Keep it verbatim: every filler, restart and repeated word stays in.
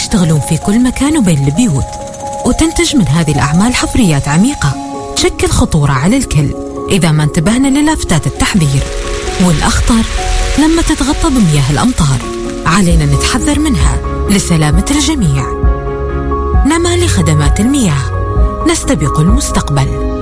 يشتغلون في كل مكان وبين البيوت، وتنتج من هذه الأعمال حفريات عميقة تشكل خطورة على الكل إذا ما انتبهنا للافتات التحذير. والأخطر لما تتغطى بمياه الأمطار، علينا نتحذر منها لسلامة الجميع. نمالي خدمات المياه، نستبق المستقبل.